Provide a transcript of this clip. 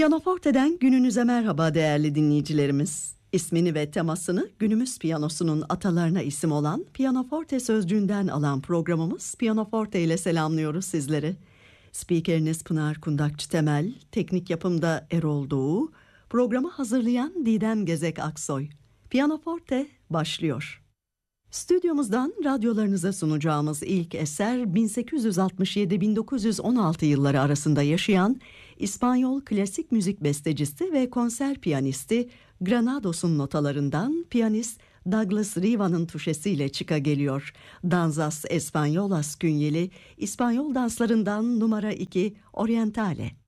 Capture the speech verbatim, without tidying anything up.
Pianoforte'den gününüze merhaba değerli dinleyicilerimiz. İsmini ve temasını günümüz piyanosunun atalarına isim olan Pianoforte sözcüğünden alan programımız Pianoforte ile selamlıyoruz sizleri. Spikeriniz Pınar Kundakçı Temel, teknik yapımda Erol Doğu, programı hazırlayan Didem Gezek Aksoy. Pianoforte başlıyor. Stüdyomuzdan radyolarınıza sunacağımız ilk eser bin sekiz yüz altmış yedi - bin dokuz yüz on altı yılları arasında yaşayan İspanyol klasik müzik bestecisi ve konser piyanisti Granados'un notalarından piyanist Douglas Riva'nın tuşesiyle çıka geliyor. Danzas Españolas künyeli İspanyol danslarından numara iki Orientale.